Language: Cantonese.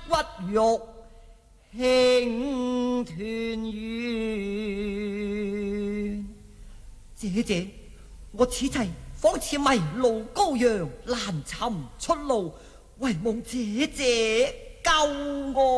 肉慶團圓。姐姐，我此際仿似迷路羔羊，難尋出路，唯望姐姐救我。